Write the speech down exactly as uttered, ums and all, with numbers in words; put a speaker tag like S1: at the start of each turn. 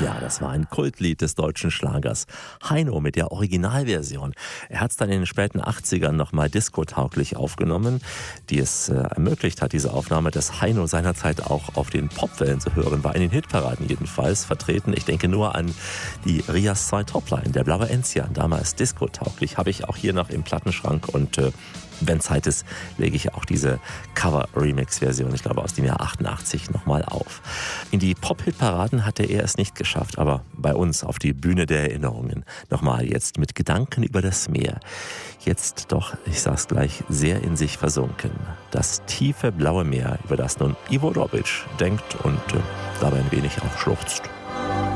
S1: Ja, das war ein Kultlied des deutschen Schlagers. Heino mit der Originalversion. Er hat es dann in den späten achtzigern nochmal diskotauglich aufgenommen, die es äh, ermöglicht hat, diese Aufnahme, dass Heino seinerzeit auch auf den Popwellen zu hören war, in den Hitparaden jedenfalls vertreten. Ich denke nur an die Rias zwei Topline, der blaue Enzian, damals diskotauglich, habe ich auch hier noch im Plattenschrank und äh, wenn Zeit ist, lege ich auch diese Cover-Remix-Version, ich glaube aus dem Jahr achtundachtzig, nochmal auf. In die Pop-Hit-Paraden hatte er es nicht geschafft, aber bei uns auf die Bühne der Erinnerungen. Nochmal jetzt mit Gedanken über das Meer. Jetzt doch, ich sag's gleich, sehr in sich versunken. Das tiefe blaue Meer, über das nun Ivo Robic denkt und äh, dabei ein wenig auch schluchzt.